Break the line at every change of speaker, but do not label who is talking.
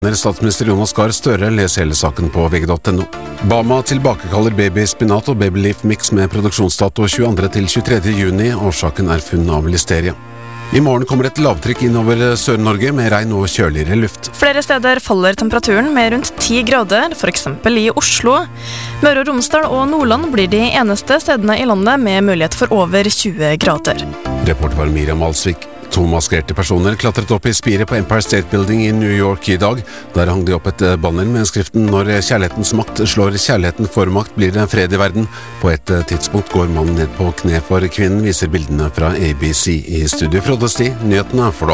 Statsminister Jonas Gahr Støre, les hele saken på vg.no. Bama tilbakekaller babyspinat og babyleaf mix med produksjonsdato 22. til 23. juni. Årsaken er funn av listeria. I morgen kommer et lavtrykk innover Sør-Norge med regn og kjøligere luft.
Flere steder faller temperaturen med rundt 10 grader, for eksempel i Oslo. Møre og Romsdal og Nordland blir de eneste stedene i landet med mulighet for over 20 grader.
Reporter var Miriam Alsvik. 2 maskerte personer klatret opp i spiret på Empire State Building i New York i dag. Der hang de opp et banner med skriften «Når kjærlighetens makt slår kjærligheten for makt, blir det fred i verden». På et tidspunkt går mannen ned på kne for kvinnen, viser bildene fra ABC. I studio Frode Sti, nyhetene for